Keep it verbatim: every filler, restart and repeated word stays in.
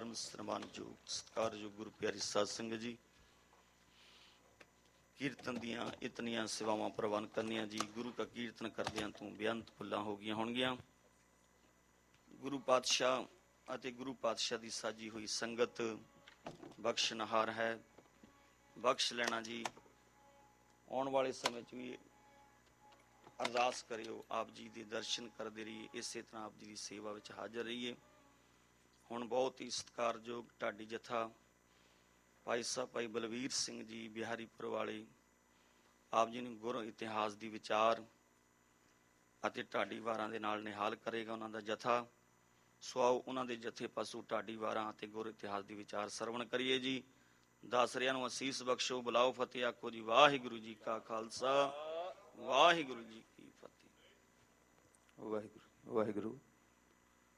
परम सन्मानयोग सत्कारयोग गुरु प्यारी साध संगत जी, कीर्तन दियाँ इतनियां सेवावां प्रवान करनिया जी। गुरु का कीर्तन करदियां तू बेअंत भुल्लां हो गईयां होणगीयां। गुरु पातशाह ਅਤੇ गुरु पातशाह की साजी हुई संगत बख्शनहार है, बख्श लेना जी। आने वाले समय च भी अरदास करियो आप जी के दर्शन करते रहिए, इस तरह आप जी की सेवा में हाजिर रहिए। हुण बहुत ही सत्कारयोग ढाडी जथा भाई साहब भाई बलवीर सिंह जी बिहारीपुर वाले आप जी ने गुर इतिहास की विचार ਅਤੇ ਢਾਡੀ ਵਾਰਾਂ ਦੇ ਨਾਲ ਨਿਹਾਲ ਕਰੇਗਾ ਉਹਨਾਂ ਦਾ ਜਥਾ। ਸੋ ਆਓ ਉਹਨਾਂ ਦੇ ਜਥੇ ਪਸ਼ੂ ਢਾਡੀ ਵਾਰਾਂ ਅਤੇ ਗੁਰ ਇਤਿਹਾਸ ਦੀ ਵਿਚਾਰ ਸਰਵਣ ਕਰੀਏ ਜੀ। ਦਾਸਰਿਆਂ ਨੂੰ ਅਸੀਸ ਬਖਸ਼ੋ, ਬੁਲਾਓ ਫਤਿਹ ਆਖੋ ਜੀ। ਵਾਹਿਗੁਰੂ ਜੀ ਕਾ ਖਾਲਸਾ, ਵਾਹਿਗੁਰੂ ਜੀ ਕੀ ਫਤਿਹ। ਵਾਹਿਗੁਰੂ ਵਾਹਿਗੁਰੂ।